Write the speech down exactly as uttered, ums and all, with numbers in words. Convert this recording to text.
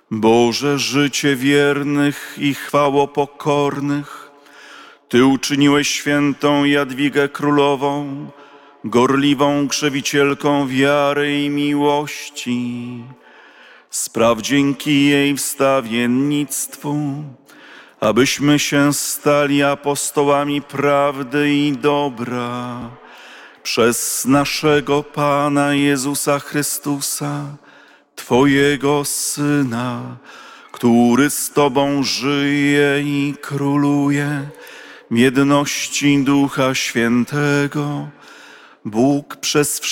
Boże, życie wiernych i chwałopokornych, Ty uczyniłeś świętą Jadwigę Królową, gorliwą krzewicielką wiary i miłości. Spraw dzięki jej wstawiennictwu, abyśmy się stali apostołami prawdy i dobra. Przez naszego Pana Jezusa Chrystusa, Twojego Syna, który z Tobą żyje i króluje w jedności Ducha Świętego, Bóg przez